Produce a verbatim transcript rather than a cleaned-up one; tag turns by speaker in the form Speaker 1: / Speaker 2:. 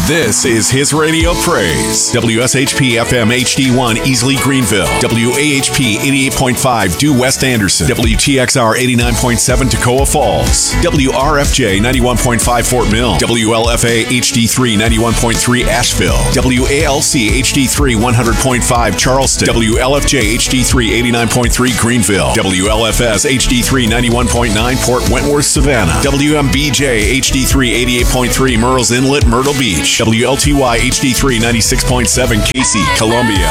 Speaker 1: This is His Radio Praise. W S H P F M H D one Easley Greenville. W A H P eighty-eight point five Due West Anderson. W T X R eighty-nine point seven Toccoa Falls. W R F J ninety-one point five Fort Mill. W L F A H D three ninety-one point three Asheville. W A L C H D three one hundred point five Charleston. W L F J H D three eighty-nine point three Greenville. W L F S H D three ninety-one point nine Port Wentworth Savannah. W M B J H D three eighty-eight point three Murrells Inlet Myrtle Beach. W L T Y H D three ninety-six point seven Casey Columbia.